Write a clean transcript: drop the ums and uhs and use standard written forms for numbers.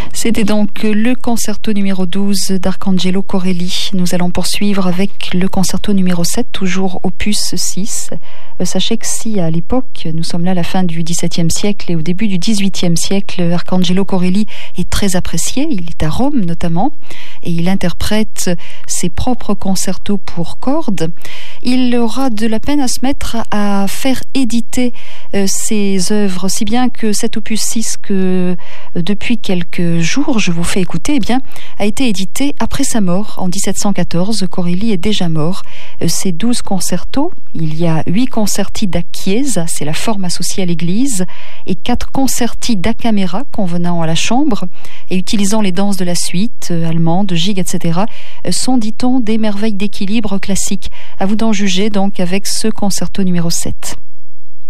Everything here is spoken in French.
C'était donc le concerto numéro 12 d'Arcangelo Corelli. Nous allons poursuivre avec le concerto numéro 7, toujours opus 6. Sachez que si à l'époque, nous sommes là à la fin du XVIIe siècle et au début du XVIIIe siècle, Arcangelo Corelli est très apprécié, il est à Rome notamment, et il interprète ses propres concertos pour cordes. Il aura de la peine à se mettre à faire éditer ses œuvres, si bien que cet opus 6 que depuis quelques jours je vous fais écouter, eh bien, a été édité après sa mort en 1714. Corelli est déjà mort. Ces 12 concertos, il y a 8 concerti da chiesa, c'est la forme associée à l'église, et 4 concerti da camera convenant à la chambre et utilisant les danses de la suite, allemande, gigue, etc., sont, dit-on, des merveilles d'équilibre classique. À vous d'en juger donc avec ce concerto numéro 7.